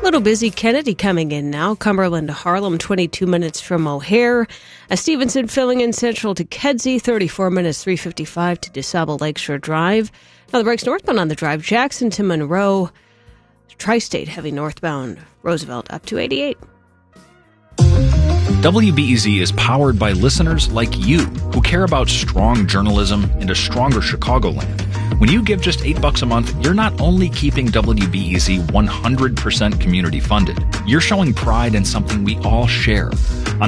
Little busy Kennedy coming in now. Cumberland to Harlem, 22 minutes from O'Hare. Stevenson filling in central to Kedzie, 34 minutes, 3:55 to DeSable Lakeshore Drive. Now the brakes northbound on the drive. Jackson to Monroe. Tri-State heavy northbound. Roosevelt up to 88. WBEZ is powered by listeners like you who care about strong journalism and a stronger Chicagoland. When you give just $8 a month, you're not only keeping WBEZ 100% community funded, you're showing pride in something we all share.